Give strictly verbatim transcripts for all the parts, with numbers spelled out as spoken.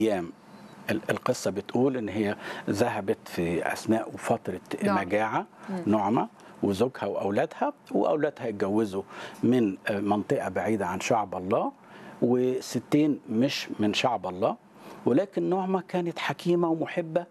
أيام القصة بتقول إن هي ذهبت في أثناء فترة نعم. مجاعة مم. نعمة وزوجها وأولادها، وأولادها اتجوزوا من منطقة بعيدة عن شعب الله، وستين مش من شعب الله، ولكن نعمة كانت حكيمة ومحبة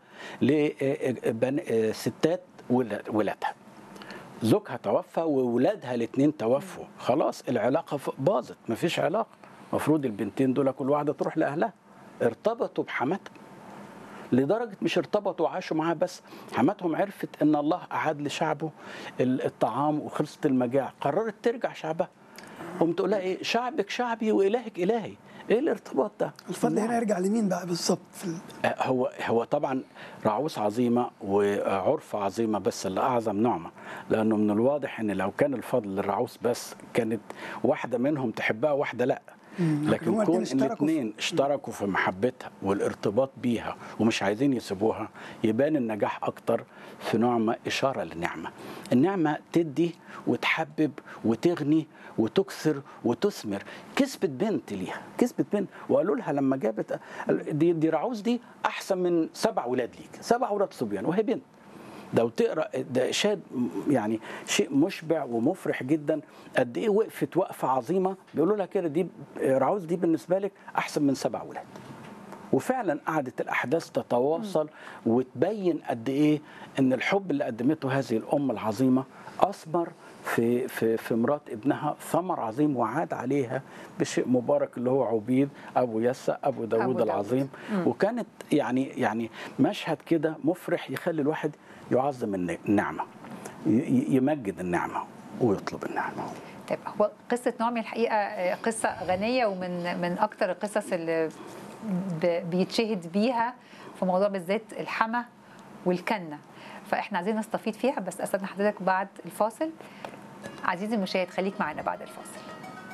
لستات ولادها. زوجها توفى وولادها الاثنين توفوا، خلاص العلاقة باظت، مفيش علاقة. المفروض البنتين دول كل واحدة تروح لأهلها. ارتبطوا بحماتهم لدرجة مش ارتبطوا وعاشوا معاها بس، حماتهم عرفت ان الله أعاد لشعبه الطعام وخلصت المجاعة، قررت ترجع شعبها. قمت تقول لها ايه؟ شعبك شعبي وإلهك إلهي. ايه الارتباط ده؟ الفضل هنا يرجع لمين بقى بالظبط؟ في ال... هو هو طبعا رعوس عظيمه وعرف عظيمه، بس اللي اعظم نعمه، لانه من الواضح ان لو كان الفضل للرعوس بس كانت واحده منهم تحبها واحده لا. لكن كون الاثنين اشتركوا في محبتها والارتباط بيها ومش عايزين يسيبوها، يبان النجاح اكتر في نعمه، اشاره للنعمه. النعمه تدي وتحبب وتغني وتكثر وتثمر. كسبت بنت ليها، كسبت بنت، وقالوا لها لما جابت دي, دي رعوز دي احسن من سبع اولاد ليك، سبع اولاد صبيان وهي بنت. ده وتقرا ده شاد، يعني شيء مشبع ومفرح جدا. قد ايه وقفت وقفه عظيمه، بيقولوا لها كده دي رعوز دي بالنسبه لك احسن من سبع اولاد. وفعلا قعدت الاحداث تتواصل وتبين قد ايه ان الحب اللي قدمته هذه الام العظيمه اثمر في في في مرات ابنها ثمر عظيم، وعاد عليها بشيء مبارك اللي هو عبيد ابو يسى ابو داود, أبو داود. العظيم. مم. وكانت يعني يعني مشهد كده مفرح يخلي الواحد يعظم النعمه، يمجد النعمه ويطلب النعمه. طيب، هو قصه نعمي الحقيقه قصه غنيه، ومن من اكثر القصص اللي بيتشهد بيها في موضوع بالذات الحما والكنه، فاحنا عايزين نستفيد فيها، بس استاذن حضرتك بعد الفاصل. عزيزي المشاهد خليك معنا بعد الفاصل.